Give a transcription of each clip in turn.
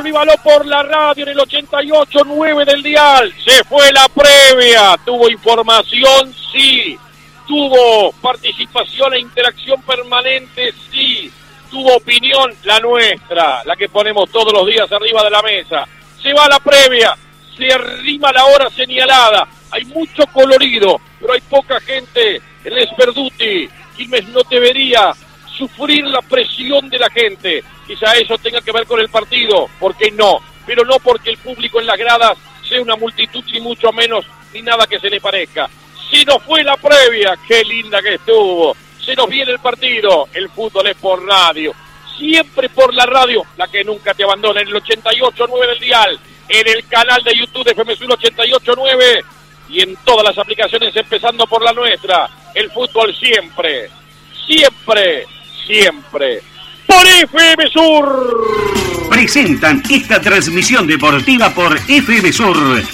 Revívalo por la radio en el 88.9 del dial. Se fue la previa. Tuvo información, sí. Tuvo participación e interacción permanente, sí. Tuvo opinión, la nuestra, la que ponemos todos los días arriba de la mesa. Se va la previa, se arrima la hora señalada. Hay mucho colorido, pero hay poca gente en el Sperduti. Quilmes no debería sufrir la presión de la gente. Quizá eso tenga que ver con el partido, ¿por qué no? Pero no porque el público en las gradas sea una multitud, ni mucho menos, ni nada que se le parezca. Si nos fue la previa, qué linda que estuvo. Se nos viene el partido, el fútbol es por radio. Siempre por la radio, la que nunca te abandona, en el 88.9 del dial, en el canal de YouTube de FM Sur 88.9 y en todas las aplicaciones, empezando por la nuestra. El fútbol siempre, siempre, siempre por FM Sur. Presentan esta transmisión deportiva por FM Sur,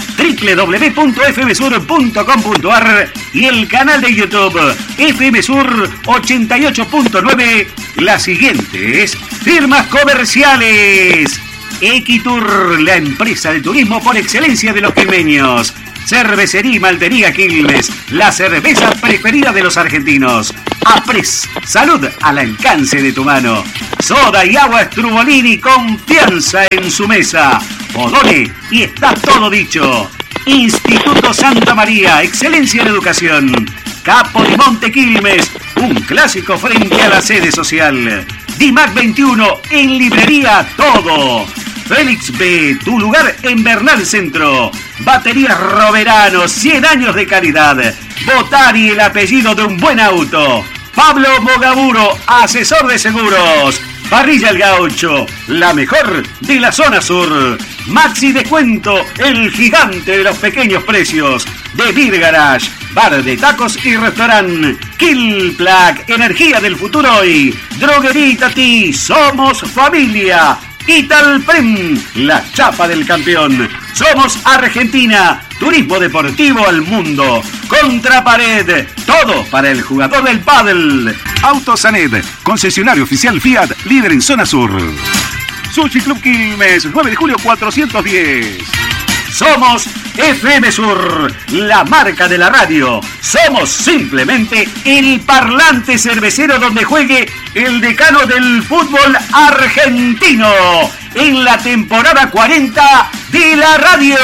www.fmsur.com.ar y el canal de YouTube FM Sur 88.9. Las siguientes firmas comerciales: Equitur, la empresa de turismo por excelencia de los quilmeños. Cervecería y Maltería Quilmes, la cerveza preferida de los argentinos. Apres, salud al alcance de tu mano. Soda y agua Strubolini, confianza en su mesa. Odone y está todo dicho. Instituto Santa María, excelencia en educación. Capodimonte Quilmes, un clásico frente a la sede social. Dimac 21, en librería todo. Félix B, tu lugar en Bernal Centro. Baterías Roverano, 100 años de calidad. Botari, el apellido de un buen auto. Pablo Mogaburo, asesor de seguros. Parrilla El Gaucho, la mejor de la zona sur. Maxi Descuento, el gigante de los pequeños precios. The Beer Garage, bar de tacos y restaurante. Kill Plug, energía del futuro hoy. Droguería Itatí, somos familia. Italprem, la chapa del campeón. Somos Argentina, turismo deportivo al mundo. Contrapared, todo para el jugador del pádel. Autosanet, concesionario oficial Fiat, líder en zona sur. Sushi Club Quilmes, 9 de julio 410. Somos FM Sur, la marca de la radio. Somos simplemente el parlante cervecero donde juegue el decano del fútbol argentino en la temporada 40 de la radio.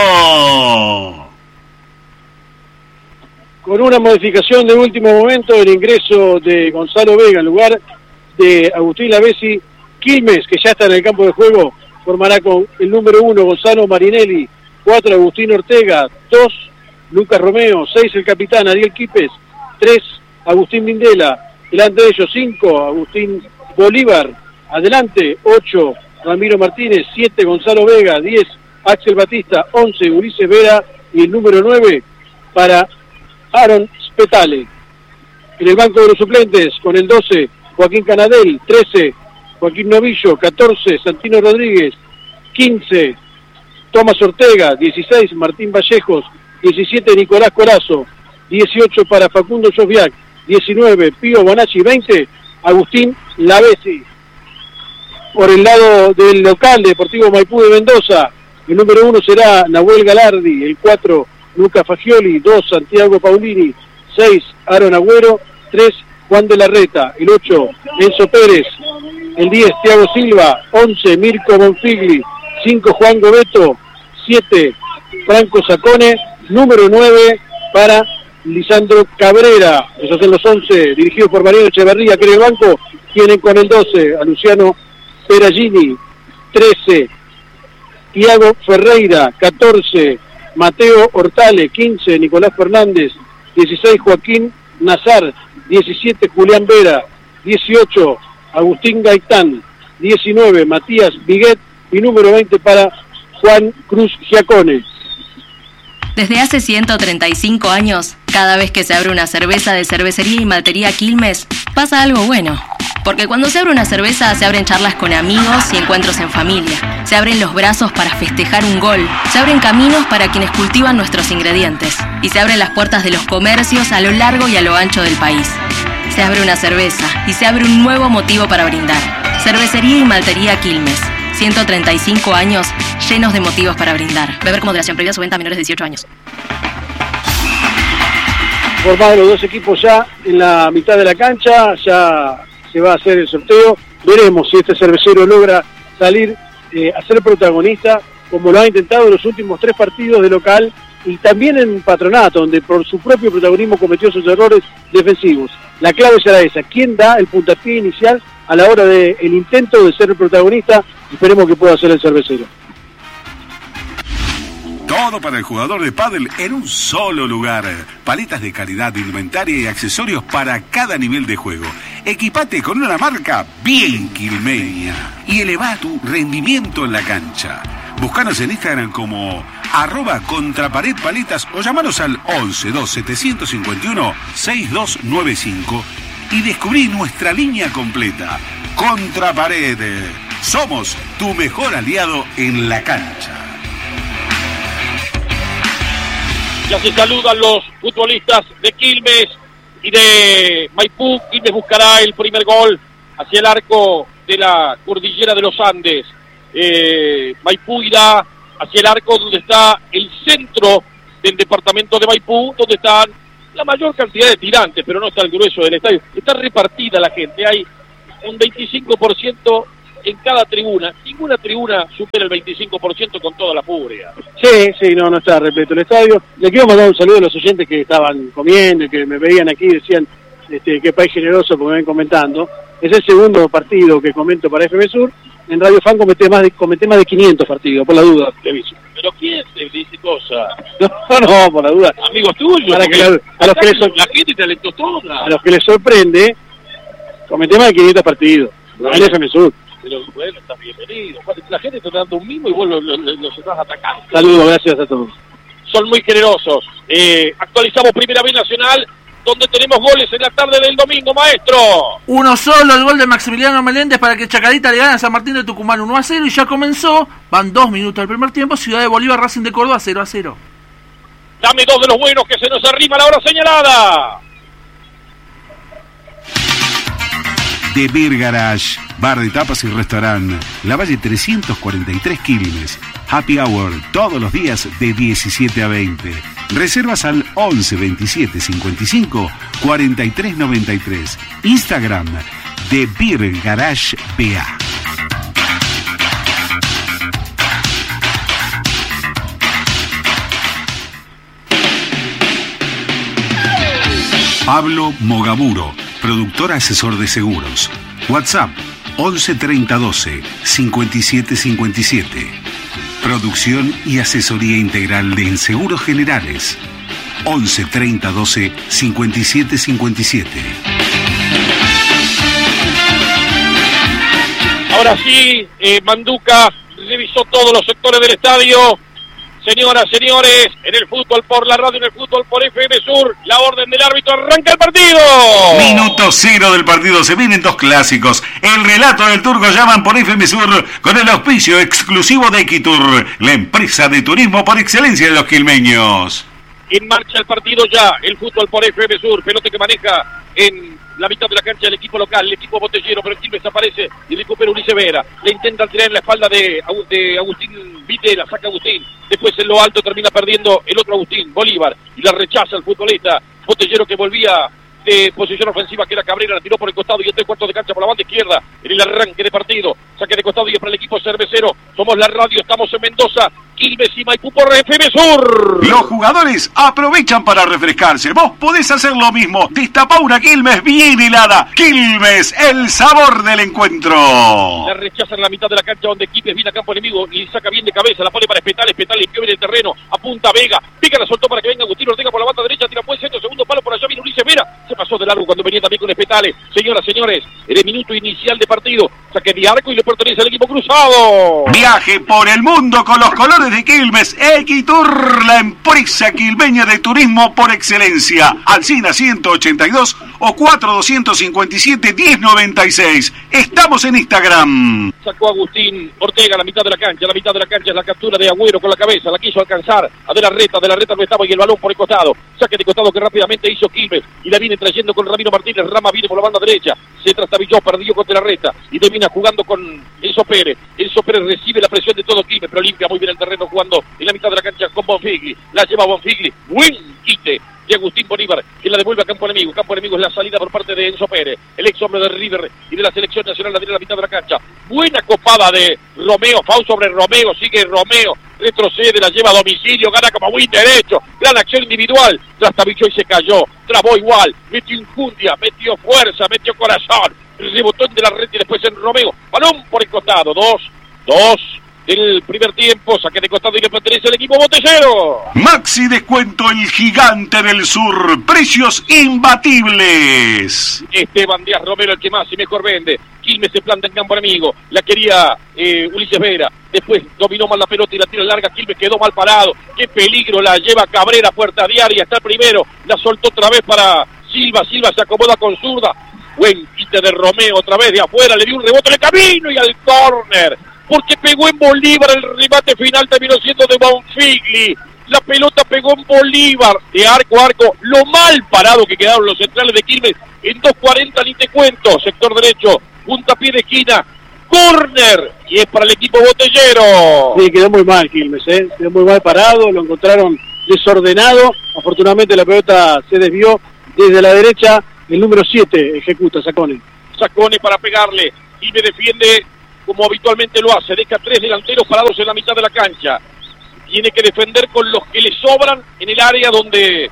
Con una modificación de último momento, el ingreso de Gonzalo Vega en lugar de Agustín Lavesi. Quilmes, que ya está en el campo de juego, formará con el número 1 Gonzalo Marinelli, 4 Agustín Ortega, 2 Lucas Romeo, 6 el capitán Ariel Quipes, 3 Agustín Mindela, delante de ellos 5 Agustín Bolívar, adelante 8 Ramiro Martínez, 7 Gonzalo Vega, 10 Axel Batista, 11 Ulises Vera y el número 9 para Aaron Spetale. En el banco de los suplentes con el 12 Joaquín Canadel, 13 Joaquín Novillo, 14 Santino Rodríguez, 15 Tomás Ortega, 16 Martín Vallejos, 17 Nicolás Corazo, 18 para Facundo Sofviak, 19 Pío Bonacci, 20 Agustín Lavesi. Por el lado del local Deportivo Maipú de Mendoza, el número 1 será Nahuel Galardi, el 4 Lucas Fagioli, 2 Santiago Paulini, 6 Aaron Agüero, 3 Juan de la Reta, el 8 Enzo Pérez, el 10 Thiago Silva, 11 Mirko Bonfigli, 5 Juan Gobeto, 7 Franco Sacone, número 9 para Lisandro Cabrera. Esos son los 11 dirigidos por Mariano Echeverría, que en el banco tienen con el 12 a Luciano Peragini, 13 Tiago Ferreira, 14 Mateo Hortale, 15 Nicolás Fernández, 16 Joaquín Nazar, 17 Julián Vera, 18 Agustín Gaitán, 19 Matías Viguet y número 20 para Juan Cruz Giacone. Desde hace 135 años, cada vez que se abre una cerveza de Cervecería y Maltería Quilmes, pasa algo bueno. Porque cuando se abre una cerveza, se abren charlas con amigos y encuentros en familia. Se abren los brazos para festejar un gol. Se abren caminos para quienes cultivan nuestros ingredientes. Y se abren las puertas de los comercios a lo largo y a lo ancho del país. Se abre una cerveza y se abre un nuevo motivo para brindar. Cervecería y Maltería Quilmes. 135 años llenos de motivos para brindar. Beber con moderación, previa su venta a menores de 18 años. Formados los dos equipos ya en la mitad de la cancha, ya se va a hacer el sorteo. Veremos si este cervecero logra salir a ser protagonista, como lo ha intentado en los últimos 3 partidos de local y también en Patronato, donde por su propio protagonismo cometió sus errores defensivos. La clave será esa: ¿quién da el puntapié inicial a la hora del intento de ser el protagonista? Esperemos que pueda ser el cervecero. Todo para el jugador de pádel en un solo lugar. Paletas de calidad, indumentaria y accesorios para cada nivel de juego. Equipate con una marca bien quilmeña y eleva tu rendimiento en la cancha. Búscanos en Instagram como @contraparedpaletas o llamanos al 11-2751-6295 y descubrí nuestra línea completa. Contrapared. Somos tu mejor aliado en la cancha. Ya se saludan los futbolistas de Quilmes y de Maipú. Quilmes buscará el primer gol hacia el arco de la cordillera de los Andes. Maipú irá hacia el arco donde está el centro del departamento de Maipú, donde están la mayor cantidad de tirantes, pero no está el grueso del estadio. Está repartida la gente, hay un 25% en cada tribuna. Ninguna tribuna supera el 25% con toda la furia. Sí, no está repleto el estadio. Le quiero mandar un saludo a los oyentes que estaban comiendo, que me veían aquí y decían qué país generoso, como me ven comentando. Es el segundo partido que comento para FM Sur. En Radio Fan comenté más de 500 partidos, por la duda, te aviso. ¿Pero quién te dice cosas? No, por la duda. Amigos tuyos. La gente te alentó toda. A los que les sorprende, comenté más de 500 partidos. En FM Sur. Pero bueno, estás bienvenido. La gente te está dando un mimo y vos los estás atacando. Saludos, gracias a todos. Son muy generosos. Actualizamos Primera B Nacional, donde tenemos goles en la tarde del domingo, maestro. Uno solo, el gol de Maximiliano Meléndez para que Chacarita le gane a San Martín de Tucumán 1-0 y ya comenzó. Van 2 minutos del primer tiempo. Ciudad de Bolívar, Racing de Córdoba 0-0. Dame 2 de los buenos que se nos arrima la hora señalada. The Beer Garage, bar de tapas y restaurante, La Valle 343 Quilmes. Happy Hour todos los días de 17 a 20. Reservas al 11 27 55 43 93. Instagram The Beer Garage BA. Pablo Mogamuro, productor asesor de seguros. WhatsApp 11 30 12 57 57. Producción y asesoría integral de Inseguros Generales. 11 30 12 57 57. Ahora sí, Manduca revisó todos los sectores del estadio. Señoras, señores, en el fútbol por la radio, en el fútbol por FM Sur, la orden del árbitro, arranca el partido. Minuto 0 del partido, se vienen 2 clásicos. El relato del Turco llaman por FM Sur con el auspicio exclusivo de Equitur, la empresa de turismo por excelencia de los quilmeños. En marcha el partido ya, el fútbol por FM Sur, pelota que maneja en la mitad de la cancha el equipo local, el equipo botellero, pero el Quilmes aparece y recupera Ulises Vera. Le intentan tirar en la espalda de Agustín Vitela, saca Agustín. Después en lo alto termina perdiendo el otro Agustín, Bolívar, y la rechaza el futbolista botellero que volvía de posición ofensiva, que era Cabrera, la tiró por el costado y en 3/4 de cancha por la banda izquierda en el arranque de partido. Saque de costado y es para el equipo cervecero. Somos la radio, estamos en Mendoza, Quilmes y Maipú por FM Sur. Los jugadores aprovechan para refrescarse. Vos podés hacer lo mismo. Destapá una Quilmes bien helada. Quilmes, el sabor del encuentro. La rechaza en la mitad de la cancha donde Quilmes viene a campo enemigo y saca bien de cabeza, la pone para Espetal, Espetal limpió bien el terreno, apunta Vega, Vega la soltó para que venga Agustín Ortega por la banda derecha, tira por el centro, segundo palo por allá viene Ulises Vera, se pasó de largo cuando venía también con Espetales. Señoras, señores, en el minuto inicial de partido, saque de arco y le pertenece al equipo cruzado. Viaje por el mundo con los colores desde Quilmes, Equitur, la empresa quilmeña de turismo por excelencia. Alsina 182 o 4257-1096. Estamos en Instagram. Sacó Agustín Ortega a la mitad de la cancha es la captura de Agüero con la cabeza, la quiso alcanzar a De la Reta no estaba y el balón por el costado, saque de costado que rápidamente hizo Quilmes y la viene trayendo con Ramiro Martínez. Rama viene por la banda derecha, se trastabilló, perdió con De la Reta y termina jugando con Enzo Pérez. Enzo Pérez recibe la presión de todo Quilmes, pero limpia muy bien el terreno jugando en la mitad de la cancha con Bonfigli, la lleva Bonfigli, buen quite de Agustín Bolívar, que la devuelve a campo enemigo. Campo enemigo es la salida por parte de Enzo Pérez, el ex hombre de River y de la selección nacional, la tiene a la mitad de la cancha. Buena copada de Romeo, foul sobre Romeo, sigue Romeo, retrocede, la lleva a domicilio, gana como win derecho, gran acción individual, trastabilló y se cayó, trabó igual, metió injundia, metió fuerza, metió corazón, rebotó en De la Reta y después en Romeo, balón por el costado, dos del primer tiempo, saque de costado y le pertenece al equipo botellero. Maxi Descuento, el gigante del sur, precios imbatibles. Esteban Díaz Romero, el que más y mejor vende. Quilmes se planta en campo enemigo, la quería Ulises Vera, después dominó mal la pelota y la tira larga. Quilmes quedó mal parado, qué peligro, la lleva Cabrera, puerta diaria, está el primero, la soltó otra vez para Silva se acomoda con zurda, buen quite de Romeo, otra vez de afuera, le dio un rebote en el camino y al córner, porque pegó en Bolívar, el remate final terminó siendo de Bonfigli, la pelota pegó en Bolívar, de arco a arco, lo mal parado que quedaron los centrales de Quilmes, en 2.40 ni te cuento, sector derecho, puntapié de esquina, córner, y es para el equipo botellero. Sí, quedó muy mal Quilmes, quedó muy mal parado, lo encontraron desordenado, afortunadamente la pelota se desvió desde la derecha, el número 7 ejecuta Sacone para pegarle, y me defiende como habitualmente lo hace, deja 3 delanteros parados en la mitad de la cancha, tiene que defender con los que le sobran en el área donde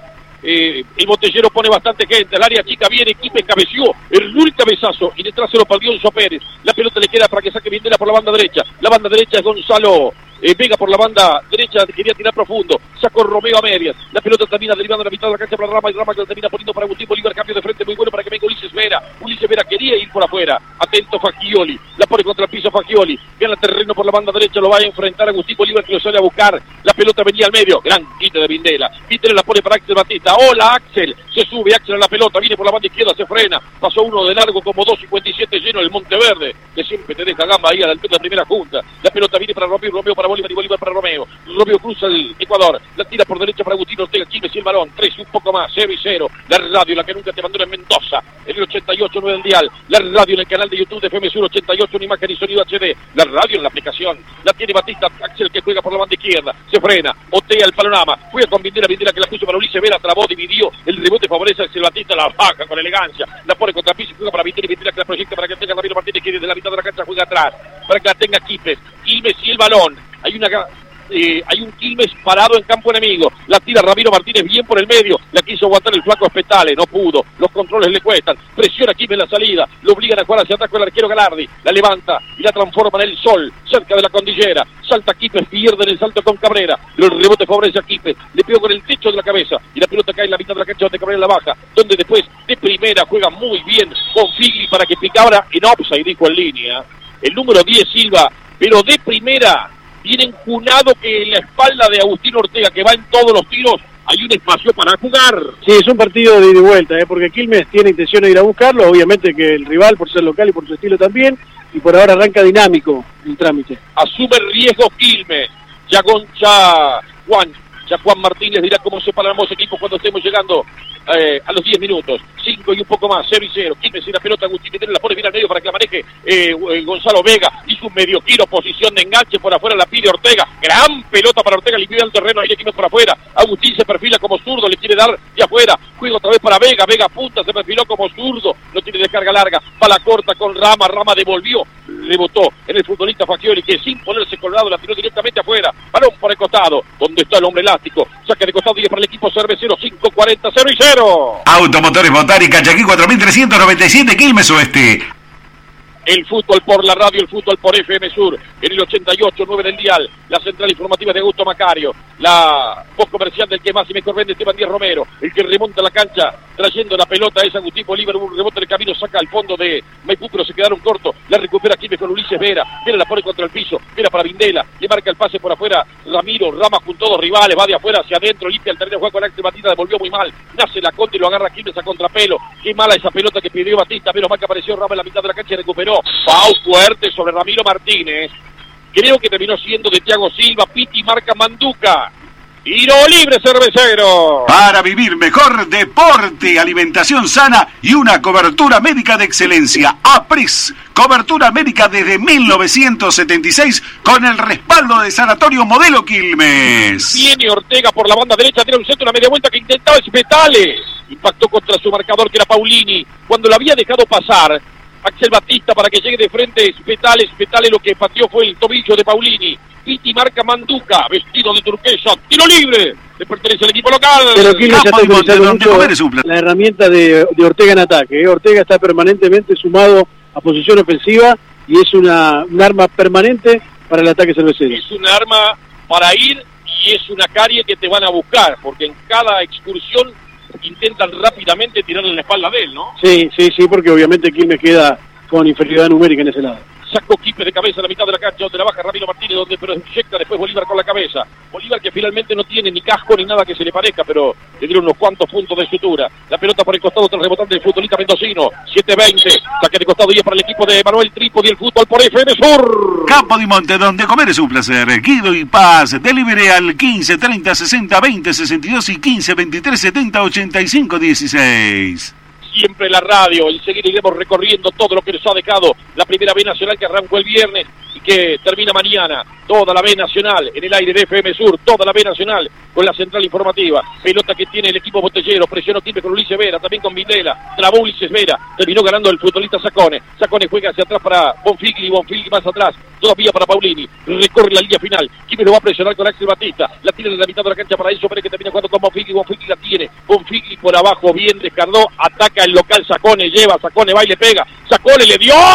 el botellero pone bastante gente, el área chica viene, Quilmes cabeció, el cabezazo y detrás se lo perdió Enzo Pérez, la pelota le queda para que saque Vindela por la banda derecha es Gonzalo Vega por la banda derecha, quería tirar profundo, sacó Romeo a medias, la pelota termina derivando en la mitad de la cancha para Rama, y Rama que la termina poniendo para Agustín Bolívar, cambio de frente muy bueno para que venga Ulises Vera quería ir por afuera, atento Fagioli, la pone contra el piso Fagioli, gana terreno por la banda derecha, lo va a enfrentar Agustín Bolívar que lo sale a buscar, la pelota venía al medio, gran quite de Vindela la pone para Axel Batista, hola Axel, se sube Axel a la pelota, viene por la banda izquierda, se frena, pasó uno de largo como 2.57 lleno el Monteverde, que siempre te deja gamba ahí a la altura de la primera junta, la pelota viene para Romeo para Bolívar y Bolívar para Romeo cruza el Ecuador, la tira por derecha para Agustín Ortega, Quilmes y el balón, 3 y un poco más, 0-0, la radio, la que nunca te abandona en Mendoza, en el 88.9 del dial, la radio en el canal de YouTube de FM Sur 88 en imagen y sonido HD, la radio en la aplicación, la tiene Batista, Axel que juega por la banda izquierda, se frena, otea el panorama, juega con Vindela que la puso para Ulises Vera, trabó, dividió, el rebote favorece a Axel Batista, la baja con elegancia, la pone contra piso y juega para Vindela que la proyecta para que tenga Ramiro Martínez, que desde la mitad de la cancha juega atrás, para que la tenga Quilmes y el balón, hay un Quilmes parado en campo enemigo, la tira Ramiro Martínez bien por el medio, la quiso aguantar el flaco Espetale, no pudo, los controles le cuestan, presiona Quilmes la salida, lo obligan a jugar hacia atrás con el arquero Galardi, la levanta y la transforma en el sol, cerca de la cordillera, salta Quilmes, pierde en el salto con Cabrera, pero el rebote favorece a Quilmes, le pegó con el techo de la cabeza y la pelota cae en la mitad de la cancha donde Cabrera la baja, donde después de primera juega muy bien con Figli para que Picabra en offside, dijo en línea, el número 10 Silva, pero de primera viene encunado que en la espalda de Agustín Ortega, que va en todos los tiros, hay un espacio para jugar. Sí, es un partido de ida y vuelta, porque Quilmes tiene intención de ir a buscarlo, obviamente que el rival, por ser local y por su estilo también, y por ahora arranca dinámico el trámite. Asume riesgo Quilmes, ya Juan Martínez dirá cómo separan ambos equipos cuando estemos llegando a los 10 minutos, 5 y un poco más, 0-0, Quilmes y la pelota, Agustín Vindela la pone bien al medio para que la maneje Gonzalo Vega, hizo un medio giro, posición de enganche, por afuera la pide Ortega, gran pelota para Ortega, limpió el terreno, ahí Quilmes por afuera, Agustín se perfila como zurdo, le quiere dar de afuera, juega otra vez para Vega punta, se perfiló como zurdo, no tiene descarga larga, para la corta con Rama devolvió, rebotó en el futbolista Fagioli, que sin ponerse colgado la tiró directamente afuera, balón por el costado, donde está el hombre elástico, saque de costado y es para el equipo cervecero, 5-40, 0-0. Automotores Botánica, Chaquí 4397, Quilmes Oeste. El fútbol por la radio, el fútbol por FM Sur, en el 88.9 del dial, la central informativa de Augusto Macario, la voz comercial del que más y mejor vende, Esteban Díaz Romero, el que remonta la cancha, trayendo la pelota, es Agustín Bolívar, un rebote de camino, saca al fondo de Maipú, pero se quedaron cortos, la recupera Quilmes con Ulises Vera, la pone contra el piso, Vera para Vindela, le marca el pase por afuera, Ramiro, Rama junto a dos rivales, va de afuera hacia adentro, limpia el terreno, juega con Axel Batista, devolvió muy mal, nace la contra y lo agarra Quilmes a contrapelo, qué mala esa pelota que pidió Batista, menos mal que apareció Rama en la mitad de la cancha y recuperó. Pau fuerte sobre Ramiro Martínez. Creo que terminó siendo de Thiago Silva. Piti marca Manduca. Tiro libre, Cervecero. Para vivir mejor, deporte, alimentación sana y una cobertura médica de excelencia. APRIS, cobertura médica desde 1976 con el respaldo de Sanatorio Modelo Quilmes. Viene Ortega por la banda derecha, tiene un centro, una media vuelta que intentaba Spetales. Impactó contra su marcador que era Paulini. Cuando lo había dejado pasar Axel Batista para que llegue de frente Spetales lo que pateó fue el tobillo de Paulini. Piti marca Manduca, vestido de turquesa, tiro libre, le pertenece al equipo local. Pero Quilmes ya está utilizando mucho la herramienta de Ortega en ataque. Ortega está permanentemente sumado a posición ofensiva y es un arma permanente para el ataque cervecero. Es un arma para ir y es una carie que te van a buscar, porque en cada excursión intentan rápidamente tirarle en la espalda de él, ¿no? Sí, porque obviamente Quilmes queda con inferioridad numérica en ese lado. Sacó Quilmes de cabeza a la mitad de la cancha, donde la baja Ramiro Martínez, donde pero inyecta después Bolívar con la cabeza. Bolívar que finalmente no tiene ni casco ni nada que se le parezca, pero le dieron unos cuantos puntos de sutura. La pelota por el costado tras rebotante del futbolista mendocino. 7-20, saque de costado y es para el equipo de Manuel Trípodi, el fútbol por FM Sur. Campo de Monte, donde comer es un placer. Guido y Paz, delivery al 15 30 60 20 62 y 15 23 70 85 16. Siempre la radio, enseguida iremos recorriendo todo lo que nos ha dejado la primera B Nacional que arrancó el viernes y que termina mañana. Toda la B Nacional en el aire de FM Sur, toda la B Nacional con la central informativa. Pelota que tiene el equipo botellero, presionó Quilmes con Ulises Vera, también con Vindela, trabó Ulises Vera, terminó ganando el futbolista Sacone. Sacone juega hacia atrás para Bonfigli más atrás, todavía para Paulini, recorre la línea final. Quilmes lo va a presionar con Axel Batista, la tiene en la mitad de la cancha para Enzo Pérez que termina jugando con Bonfigli la tiene, Bonfigli por abajo, bien descargó, ataca el local Sacone, lleva, Sacone va y le pega, Sacone le dio,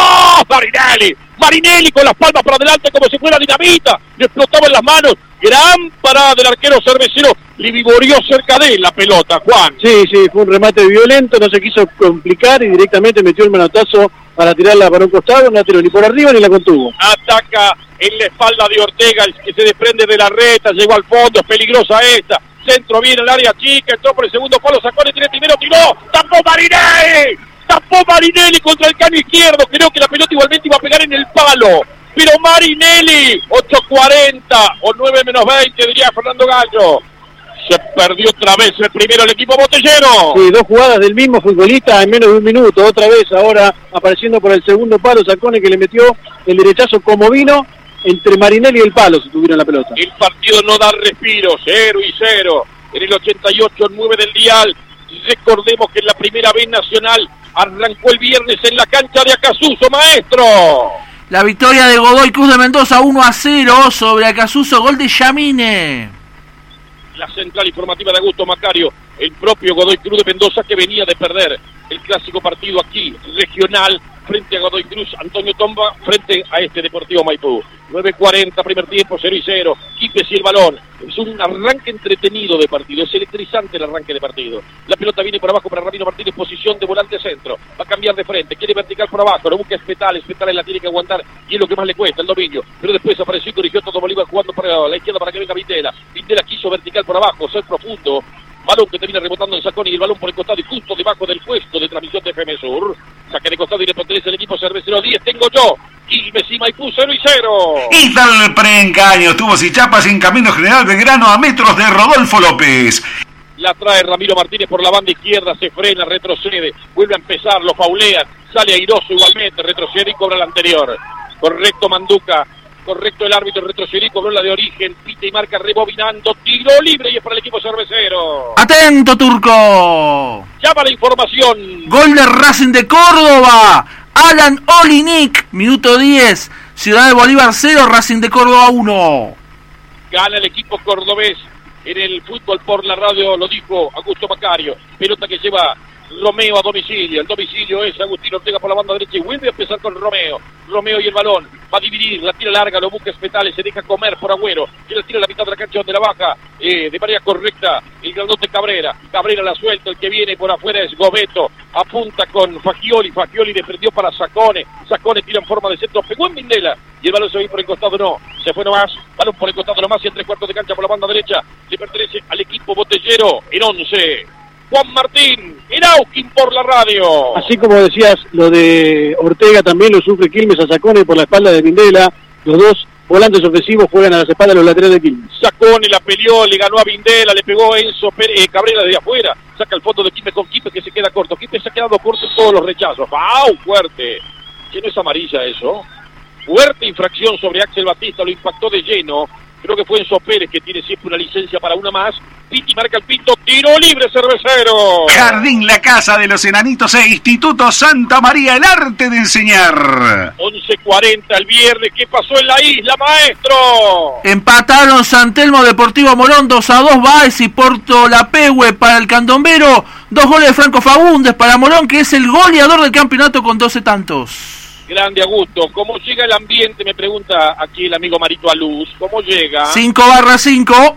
Marinelli con las palmas para adelante como si fuera dinamita, le explotaba en las manos, gran parada del arquero cervecero, le vivoreó cerca de él la pelota, Juan. Sí, fue un remate violento, no se quiso complicar y directamente metió el manotazo para tirarla para un costado, no la tiró ni por arriba ni la contuvo. Ataca en la espalda de Ortega, el que se desprende de la reta, llegó al fondo, es peligrosa esta, centro viene el área chica, entró por el segundo palo, Sacone tiene primero, tiró, tapó Marinelli contra el cano izquierdo, creo que la pelota igualmente iba a pegar en el palo, pero Marinelli, 8:40 o 9 menos 20 diría Fernando Gallo, se perdió otra vez el primero el equipo botellero. Sí, dos jugadas del mismo futbolista en menos de un minuto, otra vez ahora apareciendo por el segundo palo, Sacone que le metió el derechazo como vino, entre Marinelli y el palo se tuvieron la pelota. El partido no da respiro, 0-0, en el 88-9 del dial. Recordemos que en la primera B Nacional arrancó el viernes en la cancha de Acasuso, maestro. La victoria de Godoy Cruz de Mendoza 1-0 sobre Acasuso, gol de Yamine. La central informativa de Augusto Macario, el propio Godoy Cruz de Mendoza que venía de perder el clásico partido aquí, regional, frente a Godoy Cruz, Antonio Tomba, frente a este Deportivo Maipú. 9:40, primer tiempo, 0-0, Quilmes y el balón. Es un arranque entretenido de partido, es electrizante el arranque de partido. La pelota viene por abajo para Ramiro Martínez, posición de volante centro. Va a cambiar de frente, quiere vertical por abajo, lo busca Spetales la tiene que aguantar y es lo que más le cuesta, el dominio. Pero después apareció y corrigió todo Bolívar jugando para la izquierda para que venga Vindela. Vindela quiso vertical por abajo, ser profundo. Balón que termina rebotando en Sacone y el balón por el costado y justo debajo del puesto de transmisión de FM Sur. Saque de costado y le pertenece el equipo cervecero 10. Tengo yo. Quilmes y Maipú 0-0. Y tal preengaño, tubos y chapas en Camino General Belgrano a metros de Rodolfo López. La trae Ramiro Martínez por la banda izquierda, se frena, retrocede, vuelve a empezar, lo faulean, sale airoso igualmente, retrocede y cobra la anterior. Correcto Manduca. Correcto el árbitro, retrocedió y cobró la de origen, pita y marca rebobinando, tiro libre y es para el equipo cervecero. ¡Atento, Turco! Llama la información. Gol de Racing de Córdoba, Alan Olinik, minuto 10, Ciudad de Bolívar 0, Racing de Córdoba 1. Gana el equipo cordobés en el fútbol por la radio, lo dijo Augusto Macario. Pelota que lleva Romeo a domicilio. El domicilio es Agustín Ortega por la banda derecha y vuelve a empezar con Romeo. Romeo y el balón. Va a dividir, la tira larga, los buques petales, se deja comer por Agüero. Que la tira a la mitad de la cancha donde la baja de manera correcta el grandote Cabrera. Cabrera la suelta, el que viene por afuera es Gobeto. Apunta con Fagioli. Fagioli le perdió para Sacone. Sacone tira en forma de centro, pegó en Mindela. Y el balón se va por el costado, no. Se fue nomás. Balón por el costado nomás y en 3/4 de cancha por la banda derecha. Le pertenece al equipo botellero en 11. Juan Martín, Erauquín por la radio. Así como decías, lo de Ortega también lo sufre Quilmes a Sacone por la espalda de Mindela. Los dos volantes ofensivos juegan a las espaldas de los laterales de Quilmes. Sacone la peleó, le ganó a Vindela, le pegó Enzo Cabrera desde afuera. Saca el fondo de Quilmes con Quilmes que se queda corto. Quilmes se ha quedado corto en todos los rechazos. ¡Au! Fuerte. ¿Que no es amarilla eso? Fuerte infracción sobre Axel Batista, lo impactó de lleno. Creo que fue Enzo Pérez, que tiene siempre una licencia para una más. Piti marca el pito, tiro libre, Cervecero. Jardín La Casa de los Enanitos e Instituto Santa María, el arte de enseñar. 11:40 el viernes. ¿Qué pasó en la isla, maestro? Empataron San Telmo Deportivo Morón 2-2, Baez y Porto La Pehue para el Candombero. 2 goles de Franco Fagundes para Morón, que es el goleador del campeonato con 12 tantos. Grande Augusto. ¿Cómo llega el ambiente? Me pregunta aquí el amigo Marito Aluz. ¿Cómo llega? 5/5.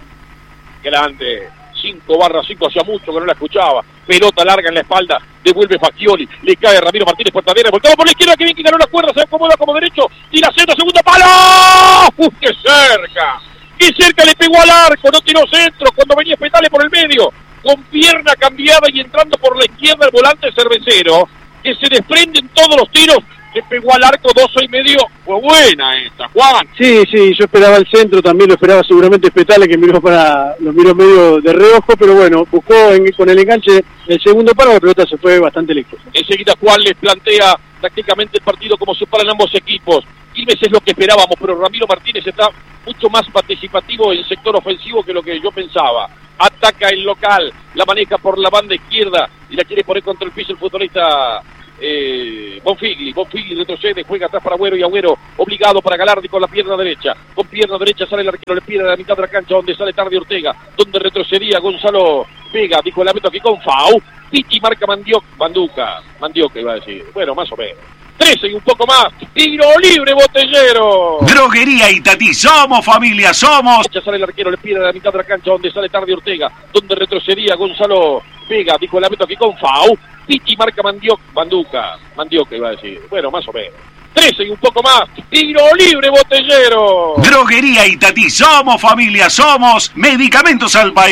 Grande. 5/5, hacía mucho que no la escuchaba. Pelota larga en la espalda, devuelve Fagioli, le cae Ramiro Martínez Portadera, volcado por la izquierda, que bien que ganó la cuerda, se acomoda como derecho, tira centro, segundo palo. ¡Qué cerca! ¡Qué cerca le pegó al arco! No tiró centro cuando venía Petale por el medio, con pierna cambiada y entrando por la izquierda el volante Cervecero, que se desprenden todos los tiros. Le pegó al arco 2,5. Fue buena esta, Juan. Sí, yo esperaba el centro, también lo esperaba seguramente Petale, que lo miró medio de reojo, pero bueno, buscó con el enganche el segundo palo, la pelota se fue bastante lejos. Enseguida Juan les plantea tácticamente el partido como se paran ambos equipos. Quilmes es lo que esperábamos, pero Ramiro Martínez está mucho más participativo en el sector ofensivo que lo que yo pensaba. Ataca el local, la maneja por la banda izquierda y la quiere poner contra el piso el futbolista Bonfigli retrocede, juega atrás para Agüero y Agüero obligado para Galardi con la pierna derecha. Con pierna derecha sale el arquero, le pide a la mitad de la cancha donde sale tarde Ortega, donde retrocedía Gonzalo Vega, dijo el árbitro aquí con Fau. Piti marca Mandioca iba a decir, bueno, más o menos. 13 y un poco más, tiro libre, Botellero. Droguería Itatí, somos familia, somos. Ya sale el arquero, le pide a la mitad de la cancha donde sale tarde Ortega, donde retrocedía Gonzalo Vega, dijo el árbitro aquí con Fau. Piti marca Mandioca iba a decir, bueno, más o menos. 13 y un poco más, tiro libre, Botellero. Droguería Itatí, somos familia, somos medicamentos al país.